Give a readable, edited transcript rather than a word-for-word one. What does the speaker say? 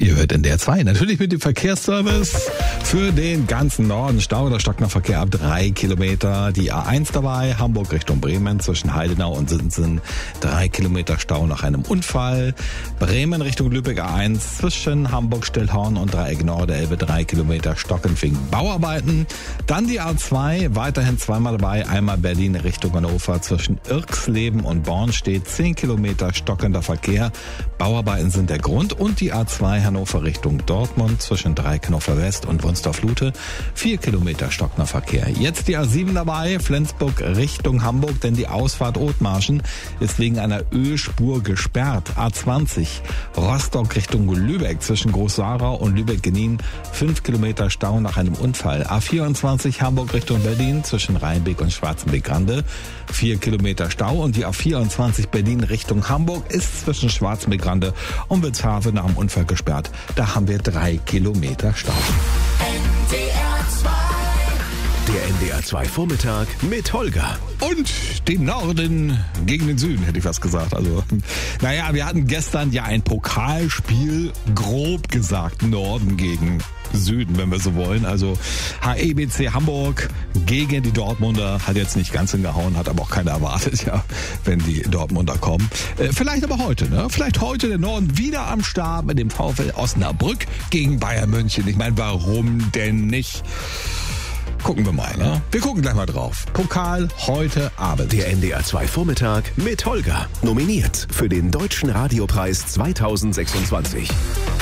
Ihr hört NDR 2, natürlich mit dem Verkehrsservice für den ganzen Norden. Stau oder stockender Verkehr ab 3 Kilometer. Die A1 dabei, Hamburg Richtung Bremen zwischen Heidenau und Sinsen. 3 Kilometer Stau nach einem Unfall. Bremen Richtung Lübeck A1 zwischen Hamburg-Stillhorn und Dreieck Nord der Elbe. 3 Kilometer Stocken wegen Bauarbeiten. Dann die A2, weiterhin zweimal dabei. Einmal Berlin Richtung Hannover zwischen Irxleben und Born steht 10 Kilometer stockender Verkehr. Bauarbeiten sind der Grund. Und die A2 Hannover Richtung Dortmund zwischen Dreieck Hannover West und Wunstorf-Lute 4 Kilometer stockender Verkehr. Jetzt die A7 dabei, Flensburg Richtung Hamburg, denn die Ausfahrt Othmarschen ist wegen einer Ölspur gesperrt. A20 Rostock Richtung Lübeck zwischen Groß-Sarau und Lübeck-Genin 5 Kilometer Stau nach einem Unfall. A24 Hamburg Richtung Berlin zwischen Rheinbeck und Schwarzenbeck-Grande 4 Kilometer Stau und die A24 Berlin Richtung Hamburg ist zwischen Schwarzenbeck-Grande und Wilshaven nach dem Unfall gesperrt. Da haben wir 3 Kilometer Stau. Der NDR 2 Vormittag mit Holger. Und den Norden gegen den Süden, hätte ich fast gesagt. Also, naja, wir hatten gestern ja ein Pokalspiel, grob gesagt, Norden gegen Süden, wenn wir so wollen. Also HEBC Hamburg gegen die Dortmunder hat jetzt nicht ganz hingehauen, hat aber auch keiner erwartet, ja, wenn die Dortmunder kommen. Vielleicht aber heute, ne? Vielleicht heute der Norden wieder am Start mit dem VfL Osnabrück gegen Bayern München. Ich meine, warum denn nicht? Gucken wir mal, ne? Wir gucken gleich mal drauf. Pokal heute Abend. Der NDR 2 Vormittag mit Holger. Nominiert für den Deutschen Radiopreis 2026.